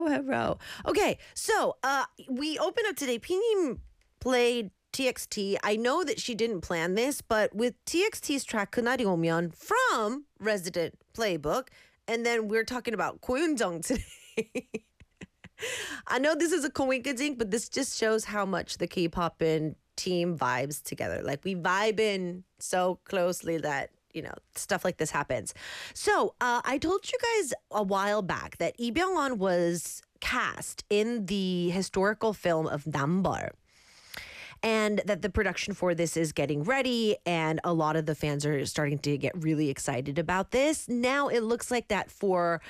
Hero. Okay, so we open up today. Pinim played TXT. I know that she didn't plan this, but with TXT's track 그날이 오면 from Resident Playbook, and then we're talking about 고윤정 today. I know this is a coincidence, but this just shows how much the K-pop and team vibes together. Like we vibe in so closely that stuff like this happens. So I told you guys a while back that Lee Byung-hun was cast in the historical film of Nambar, and that the production for this is getting ready, and a lot of the fans are starting to get really excited about this. Now it looks like that for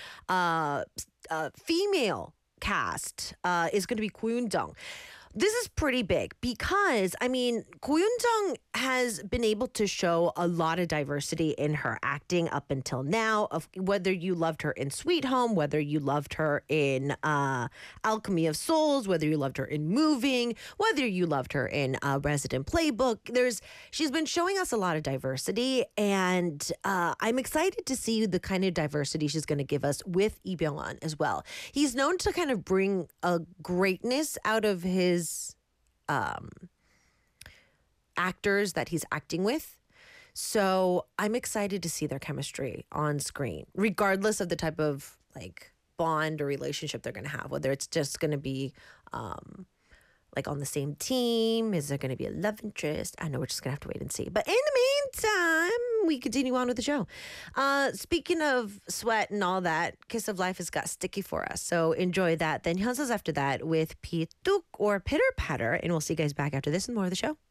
female cast is going to be Ko Yoon-jung. This is pretty big because, Ko Yoon-jung has been able to show a lot of diversity in her acting up until now. Of whether you loved her in Sweet Home, whether you loved her in Alchemy of Souls, whether you loved her in Moving, whether you loved her in Resident Playbook, she's been showing us a lot of diversity, and I'm excited to see the kind of diversity she's going to give us with Lee Byung-hun as well. He's known to kind of bring a greatness out of his actors that he's acting with. So I'm excited to see their chemistry on screen, regardless of the type of bond or relationship they're going to have, whether it's just going to be on the same team. Is there going to be a love interest? I know we're just going to have to wait and see. But in the meantime, we continue on with the show. Speaking of sweat and all that, Kiss of Life has got sticky for us. So enjoy that. Then Hyunsu's after that with Pituk or Pitter Patter. And we'll see you guys back after this and more of the show.